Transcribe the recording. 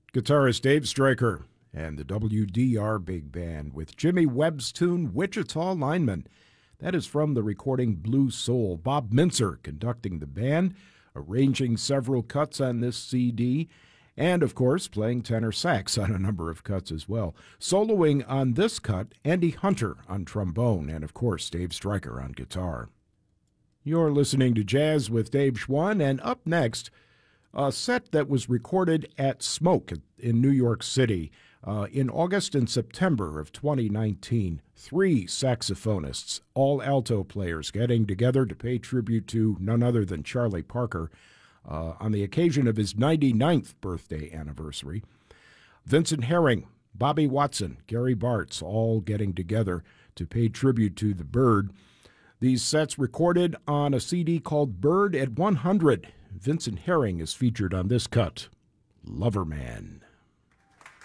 Guitarist Dave Stryker and the WDR Big Band with Jimmy Webb's tune Wichita Lineman. That is from the recording Blue Soul. Bob Mintzer conducting the band, arranging several cuts on this CD, and, of course, playing tenor sax on a number of cuts as well. Soloing on this cut, Andy Hunter on trombone, and, of course, Dave Stryker on guitar. You're listening to Jazz with Dave Schwann, and up next, a set that was recorded at Smoke in New York City in August and September of 2019. 3 saxophonists, all alto players, getting together to pay tribute to none other than Charlie Parker on the occasion of his 99th birthday anniversary. Vincent Herring, Bobby Watson, Gary Bartz, all getting together to pay tribute to the Bird. These sets recorded on a CD called Bird at 100. Vincent Herring is featured on this cut, Loverman.